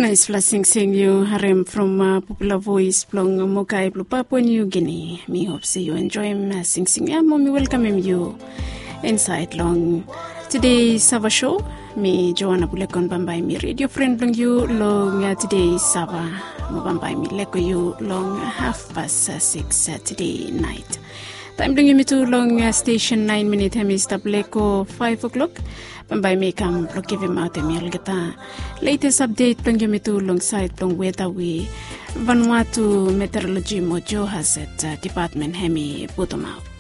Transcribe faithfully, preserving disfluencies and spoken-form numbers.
Nice blessing seeing you, Harem, from uh, Popular Voice, Plong Mokai, Blue Papua New Guinea. Me hope see you enjoy uh, sing sing. Yeah, mommy welcome you inside long. Today Sava show. Me Joanna Bulekon Bambai me radio friend long you long uh, today Sava Mobambai me leko you long half past uh, six uh, today night. Time bring me to long uh, station nine minute Mister Bleko five o'clock. Bambai me come block give him out a meal geta. Latest update bring me to long side long weather we Vanuatu Meteorology Mojo has at uh, department hemi bottom out.